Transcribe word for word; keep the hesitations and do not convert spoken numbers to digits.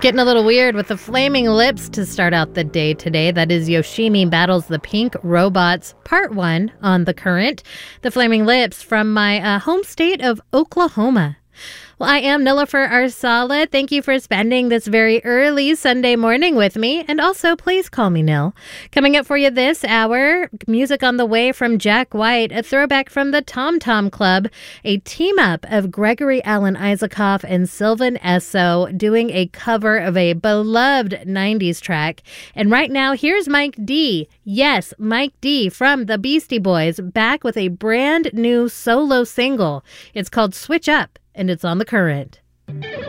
Getting a little weird with the Flaming Lips to start out the day today. That is Yoshimi Battles the Pink Robots, Part one on The Current. The Flaming Lips from my uh, home state of Oklahoma. Well, I am Nilofer Arsala. Thank you for spending this very early Sunday morning with me. And also, please call me Nil. Coming up for you this hour, music on the way from Jack White, a throwback from the Tom Tom Club, a team-up of Gregory Alan Isakov and Sylvan Esso doing a cover of a beloved nineties track. And right now, here's Mike D. Yes, Mike D. from the Beastie Boys, back with a brand new solo single. It's called Switch Up, and it's on The Current.